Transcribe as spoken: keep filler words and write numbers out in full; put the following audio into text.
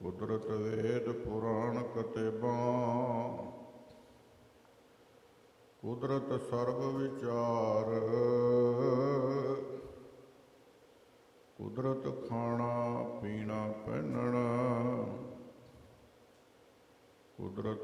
ਕੁਦਰਤ ਵੇਦ ਪੁਰਾਣ ਕਤੇਬਾਂ, ਕੁਦਰਤ ਸਰਬ ਵਿਚਾਰ, ਕੁਦਰਤ ਖਾਣਾ ਪੀਣਾ ਪਹਿਨਣਾ, ਕੁਦਰਤ